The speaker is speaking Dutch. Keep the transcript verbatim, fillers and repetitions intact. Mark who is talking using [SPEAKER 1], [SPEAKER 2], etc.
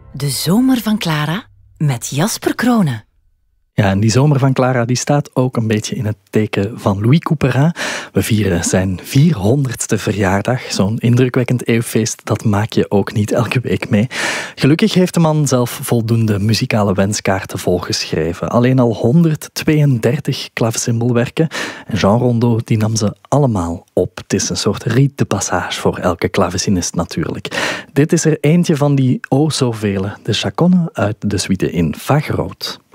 [SPEAKER 1] De zomer van Clara met Jasper Kronen.
[SPEAKER 2] Ja, en die zomer van Clara die staat ook een beetje in het teken van Louis Couperin. We vieren zijn vierhonderdste verjaardag. Zo'n indrukwekkend eeuwfeest, dat maak je ook niet elke week mee. Gelukkig heeft de man zelf voldoende muzikale wenskaarten volgeschreven. Alleen al honderdtweeëndertig klavecimbelwerken. En Jean Rondeau die nam ze allemaal op. Het is een soort rite de passage voor elke klavecinist natuurlijk. Dit is er eentje van die o zoveel, de chaconne uit de suite in Fa groot.